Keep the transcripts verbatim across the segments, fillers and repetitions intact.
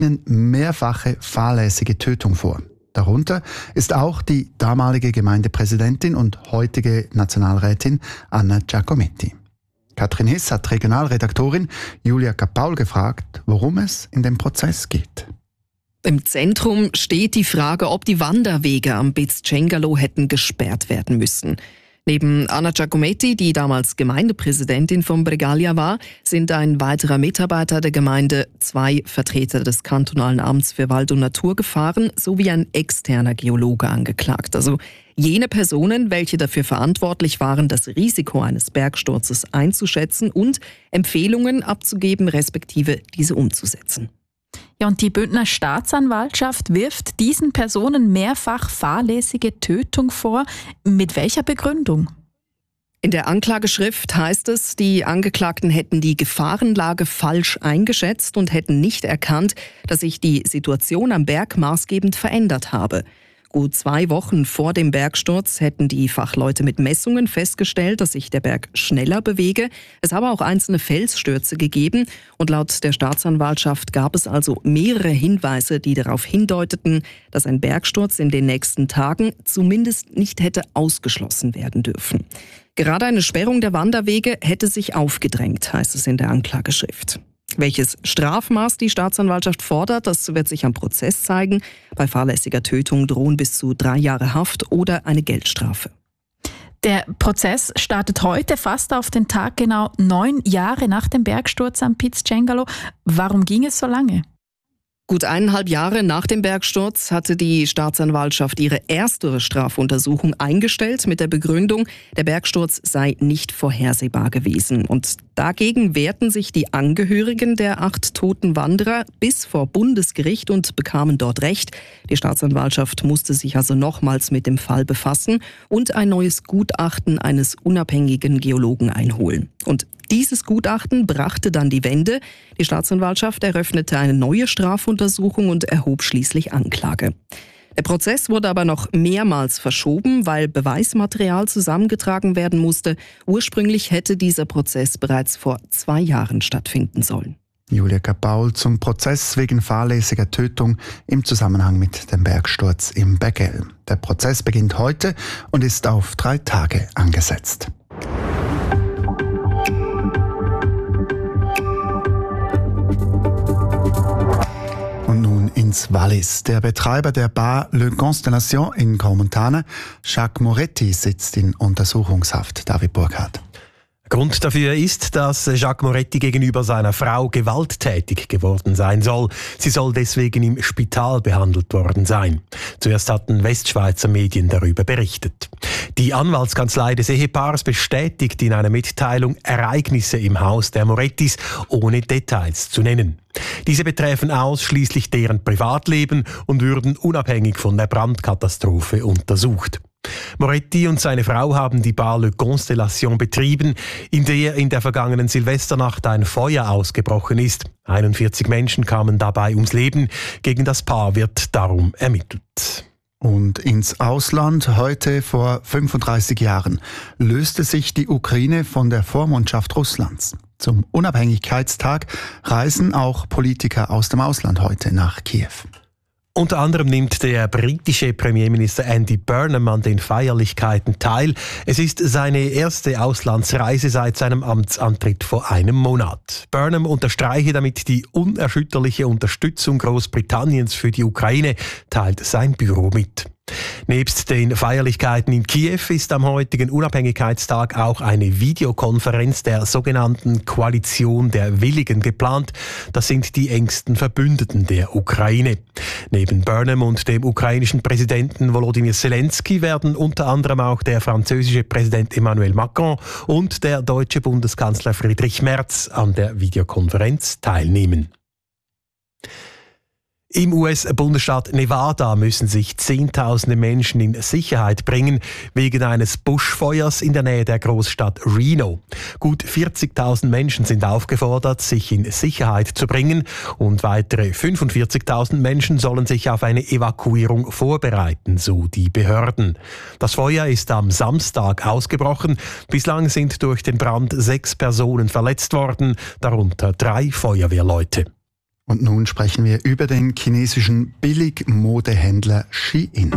liegen mehrfache fahrlässige Tötung vor. Darunter ist auch die damalige Gemeindepräsidentin und heutige Nationalrätin Anna Giacometti. Katrin Hiss hat Regionalredaktorin Julia Kapaul gefragt, worum es in dem Prozess geht. Im Zentrum steht die Frage, ob die Wanderwege am Piz Cengalo hätten gesperrt werden müssen. Neben Anna Giacometti, die damals Gemeindepräsidentin von Bregaglia war, sind ein weiterer Mitarbeiter der Gemeinde, zwei Vertreter des kantonalen Amts für Wald und Natur gefahren sowie ein externer Geologe angeklagt. Also jene Personen, welche dafür verantwortlich waren, das Risiko eines Bergsturzes einzuschätzen und Empfehlungen abzugeben, respektive diese umzusetzen. Ja, und die Bündner Staatsanwaltschaft wirft diesen Personen mehrfach fahrlässige Tötung vor. Mit welcher Begründung? In der Anklageschrift heißt es, die Angeklagten hätten die Gefahrenlage falsch eingeschätzt und hätten nicht erkannt, dass sich die Situation am Berg maßgebend verändert habe. Gut zwei Wochen vor dem Bergsturz hätten die Fachleute mit Messungen festgestellt, dass sich der Berg schneller bewege. Es habe auch einzelne Felsstürze gegeben und laut der Staatsanwaltschaft gab es also mehrere Hinweise, die darauf hindeuteten, dass ein Bergsturz in den nächsten Tagen zumindest nicht hätte ausgeschlossen werden dürfen. Gerade eine Sperrung der Wanderwege hätte sich aufgedrängt, heißt es in der Anklageschrift. Welches Strafmaß die Staatsanwaltschaft fordert, das wird sich am Prozess zeigen. Bei fahrlässiger Tötung drohen bis zu drei Jahre Haft oder eine Geldstrafe. Der Prozess startet heute, fast auf den Tag genau neun Jahre nach dem Bergsturz am Piz Cengalo. Warum ging es so lange? Gut eineinhalb Jahre nach dem Bergsturz hatte die Staatsanwaltschaft ihre erste Strafuntersuchung eingestellt mit der Begründung, der Bergsturz sei nicht vorhersehbar gewesen. Und dagegen wehrten sich die Angehörigen der acht toten Wanderer bis vor Bundesgericht und bekamen dort Recht. Die Staatsanwaltschaft musste sich also nochmals mit dem Fall befassen und ein neues Gutachten eines unabhängigen Geologen einholen. Und dieses Gutachten brachte dann die Wende. Die Staatsanwaltschaft eröffnete eine neue Strafuntersuchung und erhob schließlich Anklage. Der Prozess wurde aber noch mehrmals verschoben, weil Beweismaterial zusammengetragen werden musste. Ursprünglich hätte dieser Prozess bereits vor zwei Jahren stattfinden sollen. Julia Kapaul zum Prozess wegen fahrlässiger Tötung im Zusammenhang mit dem Bergsturz im Beggel. Der Prozess beginnt heute und ist auf drei Tage angesetzt. Ins Wallis. Der Betreiber der Bar Le Constellation in Graumontana, Jacques Moretti, sitzt in Untersuchungshaft. David Burkhardt. Grund dafür ist, dass Jacques Moretti gegenüber seiner Frau gewalttätig geworden sein soll. Sie soll deswegen im Spital behandelt worden sein. Zuerst hatten Westschweizer Medien darüber berichtet. Die Anwaltskanzlei des Ehepaars bestätigt in einer Mitteilung Ereignisse im Haus der Morettis, ohne Details zu nennen. Diese betreffen ausschließlich deren Privatleben und würden unabhängig von der Brandkatastrophe untersucht. Moretti und seine Frau haben die Bar Le Constellation betrieben, in der in der vergangenen Silvesternacht ein Feuer ausgebrochen ist. einundvierzig Menschen kamen dabei ums Leben. Gegen das Paar wird darum ermittelt. Und ins Ausland. Heute vor fünfunddreißig Jahren löste sich die Ukraine von der Vormundschaft Russlands. Zum Unabhängigkeitstag reisen auch Politiker aus dem Ausland heute nach Kiew. Unter anderem nimmt der britische Premierminister Andy Burnham an den Feierlichkeiten teil. Es ist seine erste Auslandsreise seit seinem Amtsantritt vor einem Monat. Burnham unterstreiche damit die unerschütterliche Unterstützung Großbritanniens für die Ukraine, teilt sein Büro mit. Nebst den Feierlichkeiten in Kiew ist am heutigen Unabhängigkeitstag auch eine Videokonferenz der sogenannten Koalition der Willigen geplant. Das sind die engsten Verbündeten der Ukraine. Neben Burnham und dem ukrainischen Präsidenten Volodymyr Zelensky werden unter anderem auch der französische Präsident Emmanuel Macron und der deutsche Bundeskanzler Friedrich Merz an der Videokonferenz teilnehmen. Im U S-Bundesstaat Nevada müssen sich Zehntausende Menschen in Sicherheit bringen wegen eines Buschfeuers in der Nähe der Großstadt Reno. Gut vierzigtausend Menschen sind aufgefordert, sich in Sicherheit zu bringen und weitere fünfundvierzigtausend Menschen sollen sich auf eine Evakuierung vorbereiten, so die Behörden. Das Feuer ist am Samstag ausgebrochen. Bislang sind durch den Brand sechs Personen verletzt worden, darunter drei Feuerwehrleute. Und nun sprechen wir über den chinesischen Billigmodehändler Shein.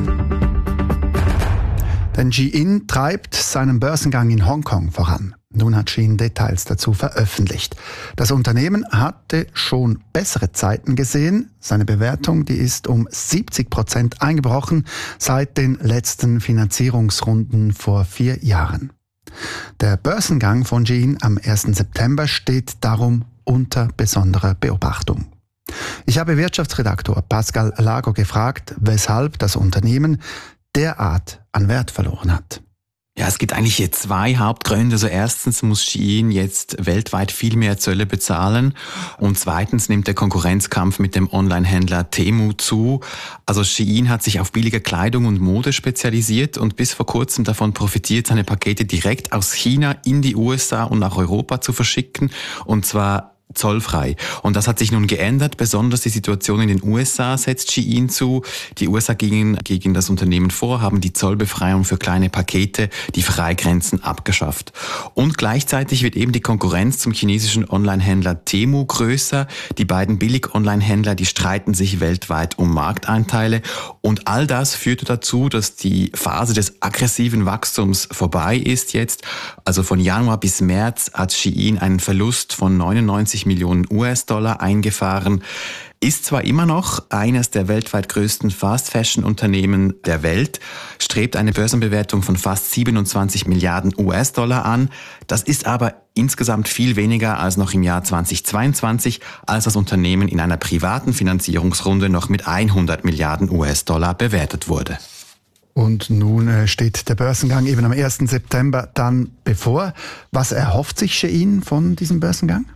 Denn Shein treibt seinen Börsengang in Hongkong voran. Nun hat Shein Details dazu veröffentlicht. Das Unternehmen hatte schon bessere Zeiten gesehen. Seine Bewertung, die ist um siebzig Prozent eingebrochen seit den letzten Finanzierungsrunden vor vier Jahren. Der Börsengang von Shein am ersten September steht darum unter besonderer Beobachtung. Ich habe Wirtschaftsredaktor Pascal Lago gefragt, weshalb das Unternehmen derart an Wert verloren hat. Ja, es gibt eigentlich hier zwei Hauptgründe. Also erstens muss Shein jetzt weltweit viel mehr Zölle bezahlen und zweitens nimmt der Konkurrenzkampf mit dem Online-Händler Temu zu. Also Shein hat sich auf billige Kleidung und Mode spezialisiert und bis vor kurzem davon profitiert, seine Pakete direkt aus China in die U S A und nach Europa zu verschicken, und zwar zollfrei. Und das hat sich nun geändert. Besonders die Situation in den U S A setzt Shein zu. Die U S A gingen gegen das Unternehmen vor, haben die Zollbefreiung für kleine Pakete, die Freigrenzen, abgeschafft. Und gleichzeitig wird eben die Konkurrenz zum chinesischen Online-Händler Temu größer. Die beiden Billig-Online-Händler, die streiten sich weltweit um Markteinteile. Und all das führte dazu, dass die Phase des aggressiven Wachstums vorbei ist jetzt. Also von Januar bis März hat Shein einen Verlust von neunundneunzig Millionen U S-Dollar eingefahren. Ist zwar immer noch eines der weltweit größten Fast-Fashion-Unternehmen der Welt, strebt eine Börsenbewertung von fast siebenundzwanzig Milliarden U S-Dollar an. Das ist aber insgesamt viel weniger als noch im Jahr zweitausendzweiundzwanzig, als das Unternehmen in einer privaten Finanzierungsrunde noch mit hundert Milliarden U S-Dollar bewertet wurde. Und nun steht der Börsengang eben am ersten September dann bevor. Was erhofft sich Shein von diesem Börsengang?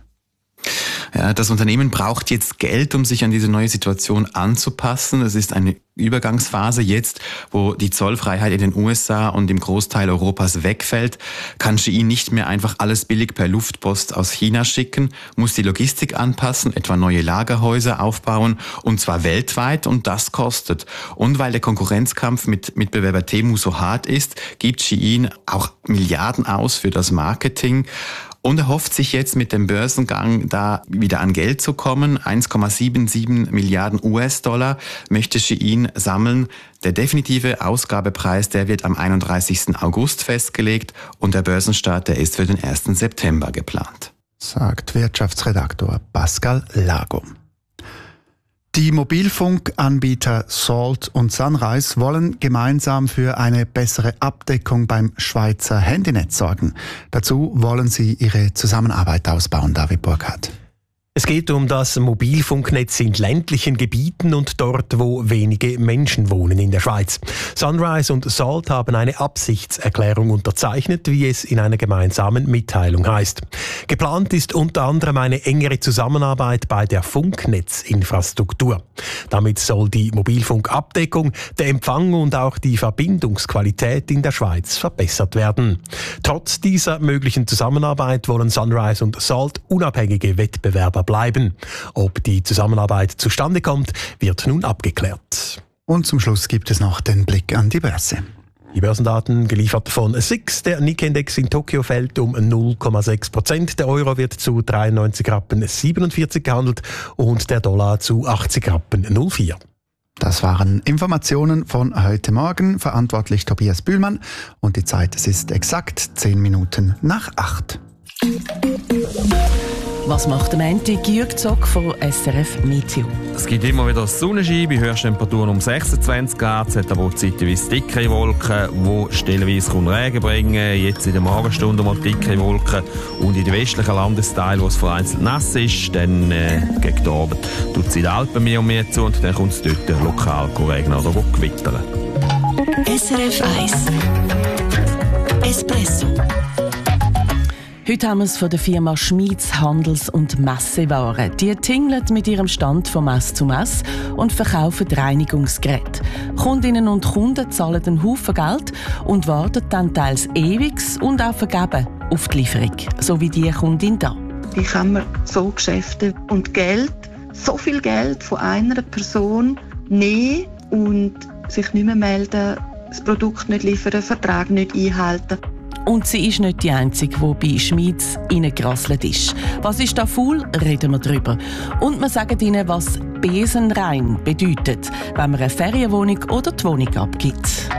Ja, das Unternehmen braucht jetzt Geld, um sich an diese neue Situation anzupassen. Es ist eine Übergangsphase jetzt, wo die Zollfreiheit in den U S A und im Großteil Europas wegfällt, kann Shein nicht mehr einfach alles billig per Luftpost aus China schicken, muss die Logistik anpassen, etwa neue Lagerhäuser aufbauen, und zwar weltweit, und das kostet. Und weil der Konkurrenzkampf mit Mitbewerber Temu so hart ist, gibt Shein auch Milliarden aus für das Marketing. Und er hofft sich jetzt mit dem Börsengang da wieder an Geld zu kommen. eins Komma siebenundsiebzig Milliarden U S-Dollar möchte Shein sammeln. Der definitive Ausgabepreis, der wird am einunddreißigsten August festgelegt und der Börsenstart, der ist für den ersten September geplant. Sagt Wirtschaftsredaktor Pascal Lago. Die Mobilfunkanbieter Salt und Sunrise wollen gemeinsam für eine bessere Abdeckung beim Schweizer Handynetz sorgen. Dazu wollen sie ihre Zusammenarbeit ausbauen, David Burkhardt. Es geht um das Mobilfunknetz in ländlichen Gebieten und dort, wo wenige Menschen wohnen in der Schweiz. Sunrise und Salt haben eine Absichtserklärung unterzeichnet, wie es in einer gemeinsamen Mitteilung heißt. Geplant ist unter anderem eine engere Zusammenarbeit bei der Funknetzinfrastruktur. Damit soll die Mobilfunkabdeckung, der Empfang und auch die Verbindungsqualität in der Schweiz verbessert werden. Trotz dieser möglichen Zusammenarbeit wollen Sunrise und Salt unabhängige Wettbewerber bleiben. Ob die Zusammenarbeit zustande kommt, wird nun abgeklärt. Und zum Schluss gibt es noch den Blick an die Börse. Die Börsendaten geliefert von S I X. Der Nikkei-Index in Tokio fällt um null Komma sechs Prozent. Der Euro wird zu dreiundneunzig Rappen siebenundvierzig gehandelt und der Dollar zu achtzig Rappen null vier. Das waren Informationen von heute Morgen. Verantwortlich Tobias Bühlmann. Und die Zeit, es ist exakt zehn Minuten nach acht. Was macht der Montag? Jürg Zock von S R F Meteo. Es gibt immer wieder Sonnenschein, bei Höchsttemperaturen um sechsundzwanzig Grad. Es hat aber auch zeitweise dickere Wolken, die stellenweise Regen bringen. Jetzt in der Morgenstunde mal dicke Wolken. Und in den westlichen Landesteilen, wo es vereinzelt nass ist, dann äh, gegen den Abend tut es in den Alpen mehr und mehr zu und dann kommt es dort lokal regnen oder gewittern. S R F eins Espresso. Heute haben wir es von der Firma Schmieds Handels- und Messewaren. Die tingelt mit ihrem Stand von Messe zu Messe und verkaufen Reinigungsgeräte. Kundinnen und Kunden zahlen einen Haufen Geld und warten dann teils ewig und auch vergeben auf die Lieferung. So wie die Kundin da. Wie kann man so Geschäfte und Geld, so viel Geld von einer Person nehmen und sich nicht mehr melden, das Produkt nicht liefern, den Vertrag nicht einhalten? Und sie ist nicht die Einzige, die bei Schmieds reingerasselt ist. Was ist da faul? Reden wir drüber. Und wir sagen Ihnen, was besenrein bedeutet, wenn man eine Ferienwohnung oder die Wohnung abgibt.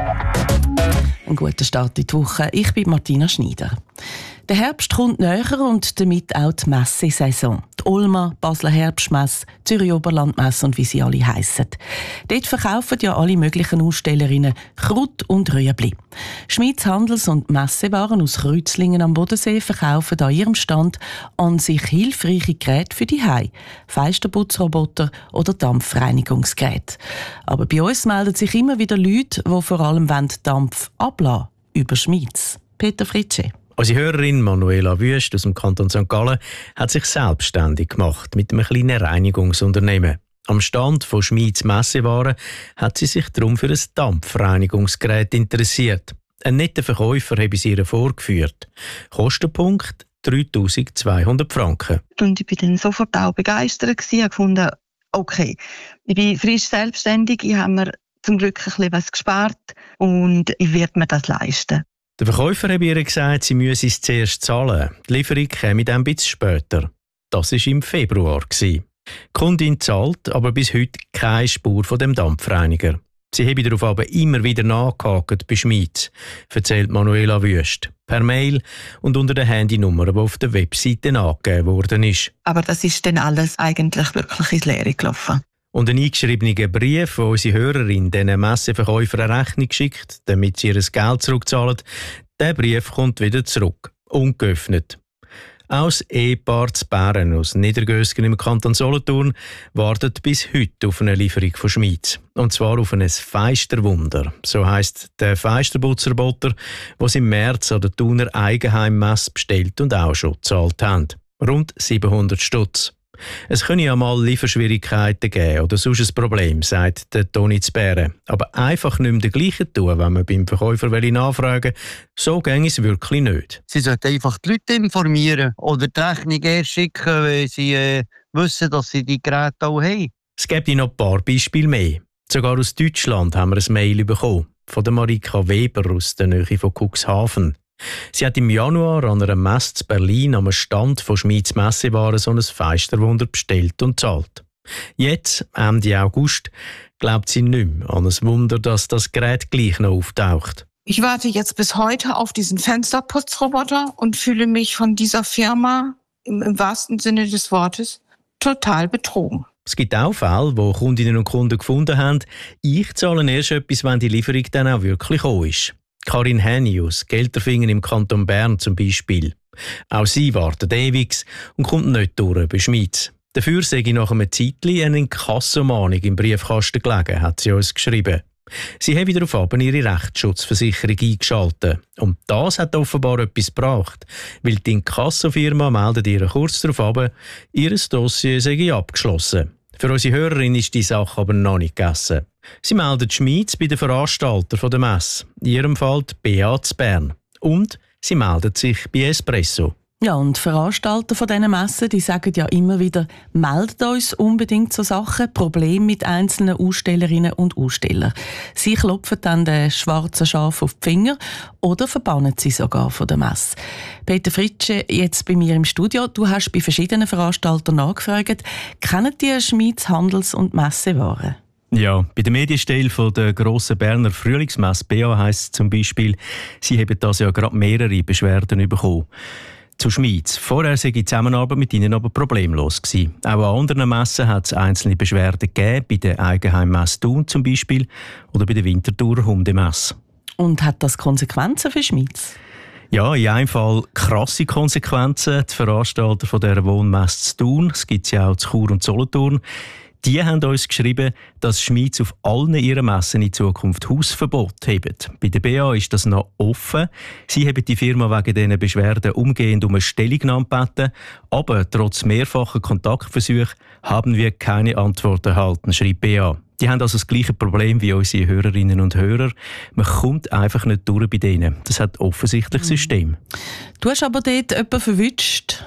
Ein guter Start in die Woche. Ich bin Martina Schneider. Der Herbst kommt näher und damit auch die Messesaison. Die Ulma, Basler Herbstmesse, Zürich Oberlandmesse und wie sie alle heissen. Dort verkaufen ja alle möglichen Ausstellerinnen Kraut und Rüebli. Schmieds Handels- und Messewaren aus Kreuzlingen am Bodensee verkaufen an ihrem Stand an sich hilfreiche Geräte für die Hei, Fensterputzroboter oder Dampfreinigungsgeräte. Aber bei uns melden sich immer wieder Leute, die vor allem Dampf ablassen über Schmieds. Peter Fritsche. Unsere Hörerin Manuela Wüst aus dem Kanton Sankt Gallen hat sich selbstständig gemacht mit einem kleinen Reinigungsunternehmen. Am Stand von Schmieds Messewaren hat sie sich darum für ein Dampfreinigungsgerät interessiert. Ein netter Verkäufer habe sie ihr vorgeführt. Kostenpunkt dreitausendzweihundert Franken. Und ich war dann sofort auch begeistert gewesen. Ich gefunden, okay, ich bin frisch selbstständig, ich habe mir zum Glück ein bisschen was gespart und ich werde mir das leisten. Der Verkäufer hat ihr gesagt, sie müsse es zuerst zahlen. Die Lieferung käme dann ein bisschen später. Das war im Februar. Die Kundin zahlt aber bis heute keine Spur von dem Dampfreiniger. Sie habe darauf aber immer wieder nachgehakt bei Schmieds, erzählt Manuela Wüst. Per Mail und unter der Handynummer, die auf der Webseite angegeben worden ist. Aber das ist dann alles eigentlich wirklich ins Leere gelaufen. Und ein eingeschriebener Brief, wo unsere Hörerin diesen Messeverkäufer eine Rechnung schickt, damit sie ihr Geld zurückzahlen, der Brief kommt wieder zurück, ungeöffnet. Auch das Ehepaar zu Bären aus Niedergösgen im Kanton Solothurn wartet bis heute auf eine Lieferung von Schmieds. Und zwar auf ein Feisterwunder. So heisst der Feisterputzroboter, den sie im März an der Thuner Eigenheimmesse bestellt und auch schon gezahlt haben. Rund siebenhundert Stutz. Es können ja mal Lieferschwierigkeiten geben oder sonst ein Problem, sagt der Toni zu Bären. Aber einfach nicht mehr das Gleiche tun, wenn man beim Verkäufer nachfragen will, so ginge es wirklich nicht. Sie sollten einfach die Leute informieren oder die Rechnung erst schicken, wenn sie äh, wissen, dass sie die Geräte auch haben. Es gibt noch ein paar Beispiele mehr. Sogar aus Deutschland haben wir ein Mail bekommen, von der Marika Weber aus der Nähe von Cuxhaven. Sie hat im Januar an einer Messe in Berlin am Stand von Schmieds Messewaren so ein Feisterwunder bestellt und zahlt. Jetzt, Ende August, glaubt sie nicht mehr an ein Wunder, dass das Gerät gleich noch auftaucht. Ich warte jetzt bis heute auf diesen Fensterputzroboter und fühle mich von dieser Firma, im, im wahrsten Sinne des Wortes, total betrogen. Es gibt auch Fälle, wo Kundinnen und Kunden gefunden haben, ich zahle erst etwas, wenn die Lieferung dann auch wirklich gekommen ist. Karin Henny aus Gelterfingen im Kanton Bern zum Beispiel. Auch sie wartet ewig und kommt nicht durch bei Schmieds. Dafür sei nach einem Zeitchen eine Inkassomahnung im Briefkasten gelegen, hat sie uns geschrieben. Sie haben daraufhin ihre Rechtsschutzversicherung eingeschaltet. Und das hat offenbar etwas gebracht, weil die Inkassofirma meldet ihr kurz darauf, ihr Dossier sei abgeschlossen. Für unsere Hörerin ist die Sache aber noch nicht gegessen. Sie meldet Schmieds bei den Veranstaltern der Messe, in ihrem Fall die B A zu Bern. Und sie meldet sich bei Espresso. Ja, und die Veranstalter von diesen Messen, die sagen ja immer wieder, meldet uns unbedingt so Sachen, Probleme mit einzelnen Ausstellerinnen und Ausstellern. Sie klopfen dann den schwarzen Schaf auf die Finger oder verbannen sie sogar von der Messe. Peter Fritsche, jetzt bei mir im Studio. Du hast bei verschiedenen Veranstaltern nachgefragt. Kennen die Schmieds Handels- und Messewaren? Ja, bei der Medienstelle von der grossen Berner Frühlingsmesse B A heisst es zum Beispiel, sie haben das ja gerade mehrere Beschwerden bekommen. Zu Schmieds. Vorher sei die Zusammenarbeit mit ihnen aber problemlos gewesen. Auch an anderen Messen hat es einzelne Beschwerden gegeben, bei der Eigenheimmesse Thun zum Beispiel oder bei der Winterthurer Hundemesse. Und hat das Konsequenzen für Schmieds? Ja, in einem Fall krasse Konsequenzen. Die Veranstalter von dieser Wohnmesse zu Thun, es gibt ja auch zu Chur und Solothurn, die haben uns geschrieben, dass Schmieds auf allen ihren Messen in Zukunft Hausverbot haben. Bei der B A ist das noch offen. Sie haben die Firma wegen diesen Beschwerden umgehend um eine Stellungnahme gebeten. Aber trotz mehrfacher Kontaktversuche haben wir keine Antwort erhalten, schreibt B A. Die haben also das gleiche Problem wie unsere Hörerinnen und Hörer. Man kommt einfach nicht durch bei denen. Das hat offensichtlich System. Du hast aber dort jemanden verwünscht,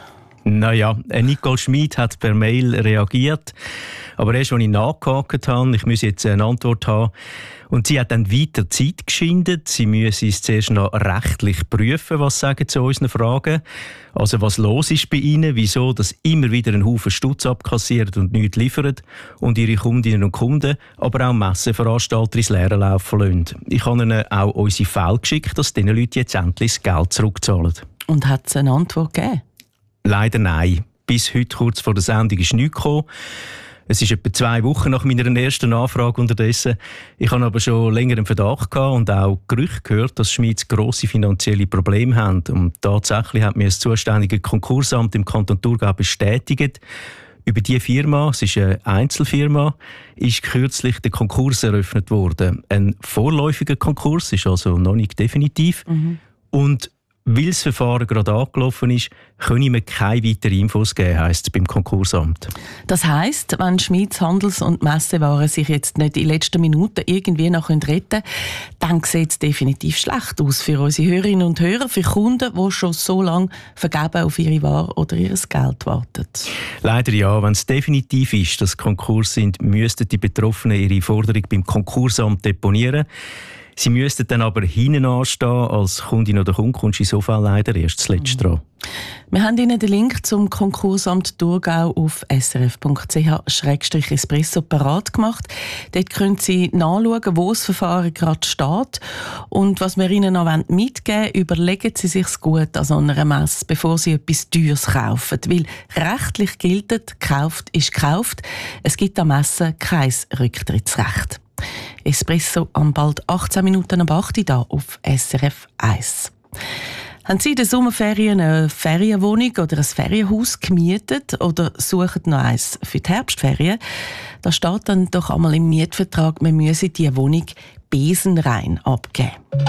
Naja, Nicole Schmid hat per Mail reagiert. Aber erst, als ich nachgehakt habe, ich muss jetzt eine Antwort haben. Und sie hat dann weiter Zeit geschindet. Sie müsse es zuerst noch rechtlich prüfen, was sagen zu unseren Fragen. Also was los ist bei ihnen, wieso dass immer wieder einen Haufen Stutz abkassiert und nichts liefert und ihre Kundinnen und Kunden, aber auch Messeveranstalter ins Leere laufen lassen. Ich habe ihnen auch unsere Fälle geschickt, dass diesen Leuten jetzt endlich das Geld zurückzahlen. Und hat es eine Antwort gegeben? Leider nein. Bis heute kurz vor der Sendung ist nichts gekommen. Es ist etwa zwei Wochen nach meiner ersten Anfrage unterdessen. Ich habe aber schon länger einen Verdacht gehabt und auch Gerüchte gehört, dass Schmieds grosse finanzielle Probleme haben. Und tatsächlich hat mir das zuständige Konkursamt im Kanton Thurgau bestätigt, über diese Firma, es ist eine Einzelfirma, ist kürzlich der Konkurs eröffnet worden. Ein vorläufiger Konkurs, ist also noch nicht definitiv. Mhm. Und weil das Verfahren gerade angelaufen ist, können wir keine weiteren Infos geben, heisst es beim Konkursamt. Das heisst, wenn Schmieds Handels- und Messewaren sich jetzt nicht in letzter Minute irgendwie noch retten können, dann sieht es definitiv schlecht aus für unsere Hörerinnen und Hörer, für Kunden, die schon so lange vergeben auf ihre Ware oder ihr Geld warten. Leider ja. Wenn es definitiv ist, dass Konkurs sind, müssten die Betroffenen ihre Forderung beim Konkursamt deponieren. Sie müssten dann aber hinten anstehen. Als Kundin oder Kunde kommst du in so Fall leider erst zuletzt dran. Wir haben Ihnen den Link zum Konkursamt Thurgau auf s r f punkt c h schrägstrich espresso parat gemacht. Dort können Sie nachschauen, wo das Verfahren gerade steht. Und was wir Ihnen noch mitgeben wollen, überlegen Sie sich gut an so einer Messe, bevor Sie etwas Teures kaufen. Weil rechtlich gilt, gekauft ist gekauft. Es gibt am Messen kein Rücktrittsrecht. Espresso am bald achtzehn Minuten ab acht Uhr hier auf S R F eins. Haben Sie in den Sommerferien eine Ferienwohnung oder ein Ferienhaus gemietet oder suchen noch eins für die Herbstferien? Da steht dann doch einmal im Mietvertrag, man müsse die Wohnung besenrein abgeben.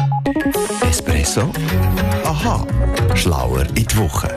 Espresso? Aha, schlauer in die Woche.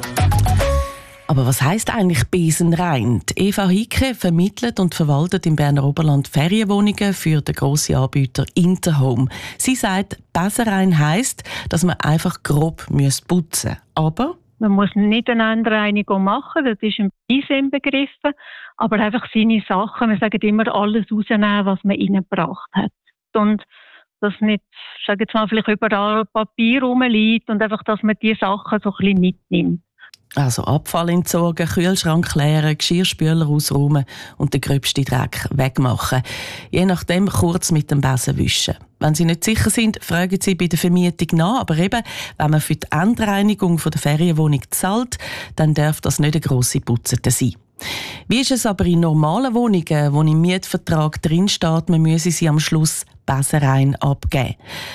Aber was heisst eigentlich besenrein? Die Eva Hicke vermittelt und verwaltet im Berner Oberland Ferienwohnungen für den grossen Anbieter Interhome. Sie sagt, besenrein heisst, dass man einfach grob putzen muss. Aber man muss nicht eine Endreinigung machen, das ist ein Preis inbegriffen, aber einfach seine Sachen, wir sagen immer, alles rausnehmen, was man reingebracht hat. Und dass nicht, ich sage jetzt mal, vielleicht überall Papier rumliegt und einfach, dass man diese Sachen so ein bisschen mitnimmt. Also Abfall entsorgen, Kühlschrank leeren, Geschirrspüler ausräumen und den gröbsten Dreck wegmachen. Je nachdem kurz mit dem Besen wischen. Wenn Sie nicht sicher sind, fragen Sie bei der Vermietung nach. Aber eben, wenn man für die Endreinigung der Ferienwohnung zahlt, dann darf das nicht eine grosse Putzete sein. Wie ist es aber in normalen Wohnungen, wo im Mietvertrag drinsteht, man müsse sie am Schluss besenrein abgeben?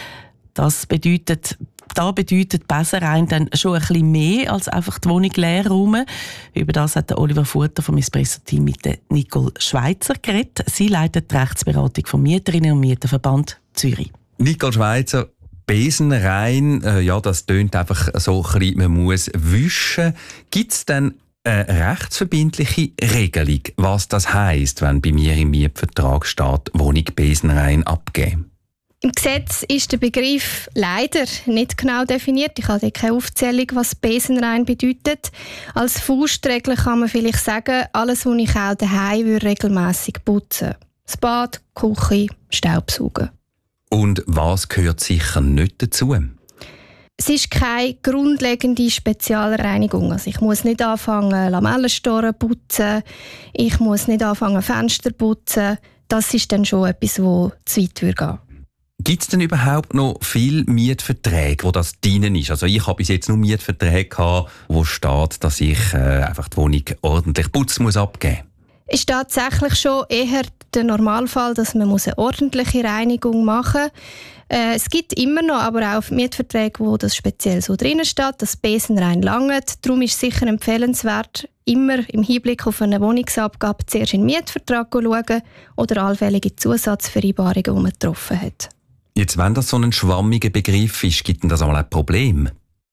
Das bedeutet, da bedeutet besenrein dann schon ein bisschen mehr als einfach die Wohnung leer räumen. Über das hat Oliver Futter vom Espresso-Team mit der Nicole Schweizer geredet. Sie leitet die Rechtsberatung vom Mieterinnen- und Mieterverband Zürich. Nicole Schweizer, besenrein, äh, ja, das tönt einfach so ein bisschen, man muss wischen. Gibt es denn eine rechtsverbindliche Regelung, was das heisst, wenn bei mir im Mietvertrag steht, Wohnung besenrein abgeben? Im Gesetz ist der Begriff leider nicht genau definiert. Ich habe keine Aufzählung, was besenrein bedeutet. Als Faustregel kann man vielleicht sagen, alles, was ich auch daheim würde, regelmässig putzen. Das Bad, die Küche, Staubsaugen. Und was gehört sicher nicht dazu? Es ist keine grundlegende Spezialreinigung. Also ich muss nicht anfangen, Lamellenstoren putzen. Ich muss nicht anfangen, Fenster putzen. Das ist dann schon etwas, das zu weit würde gehen. Gibt es denn überhaupt noch viele Mietverträge, wo das drin ist? Also ich habe bis jetzt nur Mietverträge gehabt, wo steht, dass ich äh, einfach die Wohnung ordentlich putzen muss abgeben. Es ist tatsächlich schon eher der Normalfall, dass man eine ordentliche Reinigung machen muss. Äh, es gibt immer noch aber auch Mietverträge, wo das speziell so drin steht, dass besenrein langt. Darum ist es sicher empfehlenswert, immer im Hinblick auf eine Wohnungsabgabe zuerst in den Mietvertrag zu schauen oder allfällige Zusatzvereinbarungen, die man getroffen hat. Jetzt, wenn das so ein schwammiger Begriff ist, gibt denn das auch ein Problem?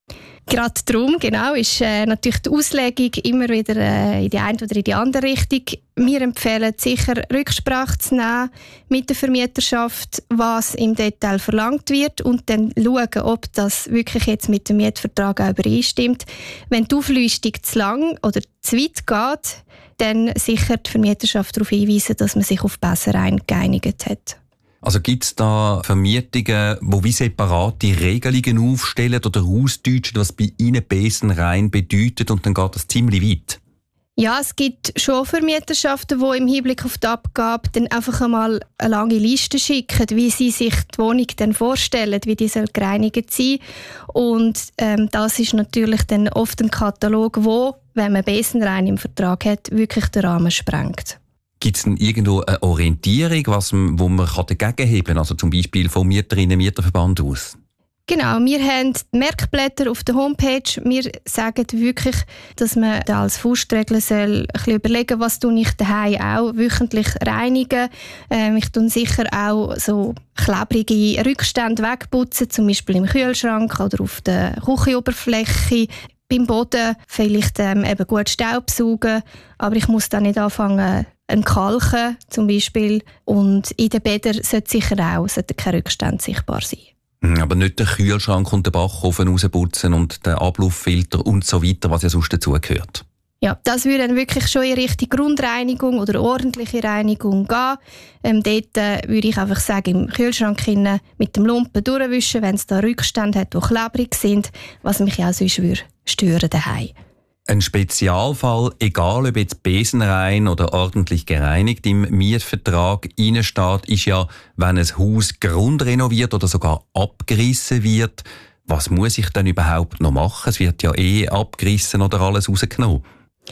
Gerade darum, genau, ist äh, natürlich die Auslegung immer wieder äh, in die eine oder in die andere Richtung. Wir empfehlen sicher, Rücksprache zu nehmen mit der Vermieterschaft, was im Detail verlangt wird und dann schauen, ob das wirklich jetzt mit dem Mietvertrag auch übereinstimmt. Wenn die Auflistung zu lang oder zu weit geht, dann sicher die Vermieterschaft darauf hinweisen, dass man sich auf Besenrein geeinigt hat. Also gibt es da Vermietungen, die wie separate Regelungen aufstellen oder ausdeutschen, was bei ihnen Besenrein bedeutet und dann geht das ziemlich weit? Ja, es gibt schon Vermieterschaften, die im Hinblick auf die Abgabe dann einfach einmal eine lange Liste schicken, wie sie sich die Wohnung dann vorstellen, wie die soll gereinigt sein. Und ähm, das ist natürlich dann oft ein Katalog, wo, wenn man Besenrein im Vertrag hat, wirklich den Rahmen sprengt. Gibt es denn irgendwo eine Orientierung, was, wo man dagegen heben kann? Also zum Beispiel vom Mieterinnen- und Mieterverband aus? Genau, wir haben Merkblätter auf der Homepage. Wir sagen wirklich, dass man da als Faustregel soll ein bisschen überlegen, was tue ich daheim auch wöchentlich reinigen. Ähm, ich tue sicher auch so klebrige Rückstände wegputzen, zum Beispiel im Kühlschrank oder auf der Küchenoberfläche. Beim Boden vielleicht ähm, eben gut Staubsaugen, aber ich muss dann nicht anfangen, ein Kalken zum Beispiel. Und in den Bädern sollte sicher auch sollte kein Rückstand sichtbar sein. Aber nicht den Kühlschrank und den Backofen rausputzen und den Ablauffilter und so weiter, was ja sonst dazugehört. Ja, das würde dann wirklich schon in Richtung Grundreinigung oder ordentliche Reinigung gehen. Ähm, dort äh, würde ich einfach sagen, im Kühlschrank mit dem Lumpen durchwischen, wenn es da Rückstände hat, die klebrig sind, was mich ja sonst würde stören daheim. Ein Spezialfall, egal ob jetzt besenrein oder ordentlich gereinigt im Mietvertrag reinsteht, ist ja, wenn ein Haus grundrenoviert oder sogar abgerissen wird. Was muss ich denn überhaupt noch machen? Es wird ja eh abgerissen oder alles rausgenommen.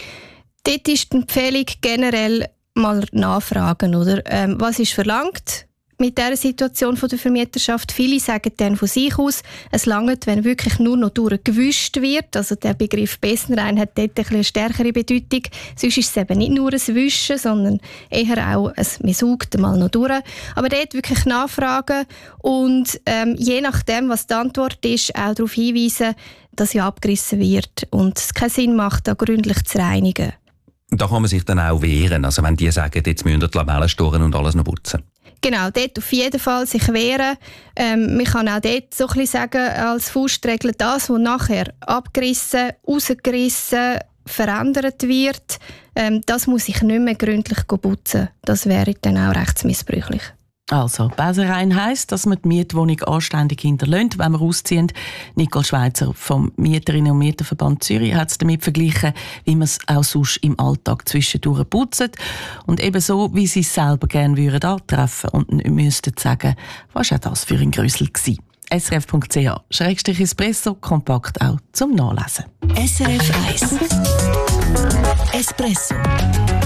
Dort ist die Empfehlung generell mal nachfragen, oder? Ähm, was ist verlangt mit dieser Situation von der Vermieterschaft? Viele sagen dann von sich aus, es langt, wenn wirklich nur noch durchgewischt wird. Also der Begriff Besenrein hat dort ein bisschen eine stärkere Bedeutung. Sonst ist es eben nicht nur ein Wischen, sondern eher auch ein, man saugt mal noch durch. Aber dort wirklich nachfragen und ähm, je nachdem, was die Antwort ist, auch darauf hinweisen, dass ja abgerissen wird und es keinen Sinn macht, da gründlich zu reinigen. Da kann man sich dann auch wehren, also wenn die sagen, jetzt müssen die Lamellen storen und alles noch putzen. Genau, dort auf jeden Fall sich wehren. Ähm, man kann auch dort so ein bisschen sagen, als Faustregel, das, was nachher abgerissen, rausgerissen, verändert wird, ähm, das muss ich nicht mehr gründlich putzen. Das wäre dann auch rechtsmissbräuchlich. Also, Besenrein heisst, dass man die Mietwohnung anständig hinterlässt, wenn man auszieht. Nicole Schweizer vom Mieterinnen- und Mieterverband Zürich hat es damit verglichen, wie man es auch sonst im Alltag zwischendurch putzt. Und eben so, wie sie es selber gerne würden antreffen und nicht müssten sagen, was war das für ein Grüssel gewesen. S R F Punkt C H Schrägstrich Espresso, kompakt auch zum Nachlesen. S R F eins Espresso